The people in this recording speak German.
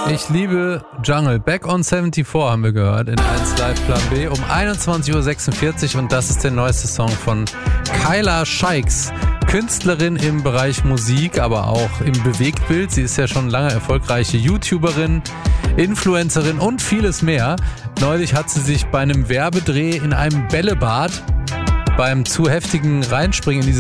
Ich liebe Jungle. Back on 74 haben wir gehört in 1 Live Plan B um 21.46 Uhr und das ist der neueste Song von Kyla Scheiks. Künstlerin im Bereich Musik, aber auch im Bewegtbild. Sie ist ja schon lange erfolgreiche YouTuberin, Influencerin und vieles mehr. Neulich hat sie sich bei einem Werbedreh in einem Bällebad beim zu heftigen Reinspringen in dieses